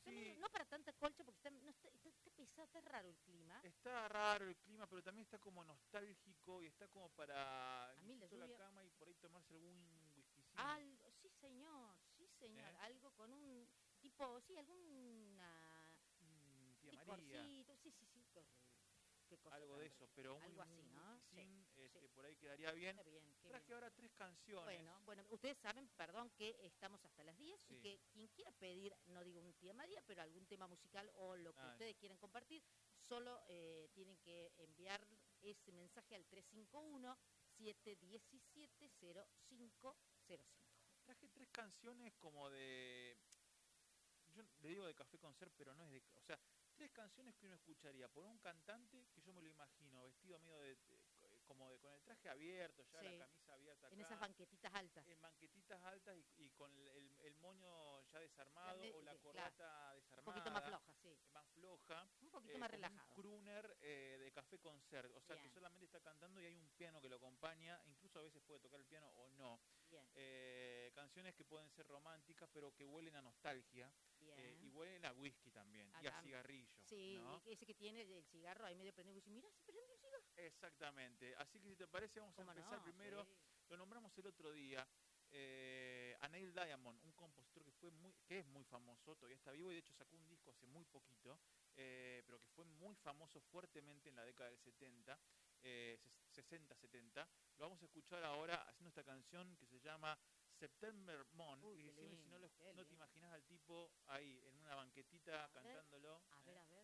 Sí, no para tanta colcha, porque está pesado, está raro el clima. está raro el clima, pero también está como nostálgico y está como para A mí la irse a la lluvia, cama y por ahí tomarse algún whiskycín. algo, sí señor, ¿Eh? algo con un tipo, sí, alguna Tía María, licorcito, sí, qué cosa algo tan de eso, pero algo así, un ¿no? Sí, whiskycín sí, por ahí quedaría bien. está bien, qué Traje bien. ahora 3 canciones. Bueno, ustedes saben, perdón, que estamos hasta las 10 y Sí. que quien quiera pedir, no digo un tía María, pero algún tema musical o lo que Ah, ustedes quieran compartir, solo tienen que enviar ese mensaje al 351-717-0505. traje 3 canciones como de... Yo le digo de Café Concert, pero no es de... O sea, 3 canciones que uno escucharía por un cantante que yo me lo imagino, vestido medio con el traje abierto, ya la Sí, camisa abierta en esas acá, banquetitas altas. en banquetitas altas y con el moño ya Ya desarmado o la claro, corbata un poquito más desarmada, floja, sí. más floja, Un poquito más como un relajado. crooner de Café Concert, o sea que Bien, solamente está cantando y hay un piano que lo acompaña, incluso a veces puede tocar el piano o no. bien, Canciones que pueden ser románticas pero que huelen a nostalgia y bien. huelen a whisky también y a cigarrillo, Sí, ¿no? ese que tiene el cigarro ahí medio prendido y dice, mira, se prendió el cigarro. Exactamente, así que si te parece vamos a ¿Cómo empezar no? primero, Sí. lo nombramos el otro día, a Neil Diamond, un compositor que es muy famoso, todavía está vivo y de hecho sacó un disco hace muy poquito, pero que fue muy famoso fuertemente en la década del 70, 60-70. Lo vamos a escuchar ahora haciendo esta canción que se llama September Moon. Uy, Y qué decime si lindo, qué no te lindo. imaginas al tipo ahí en una banquetita A ver, cantándolo. a ver, a ver.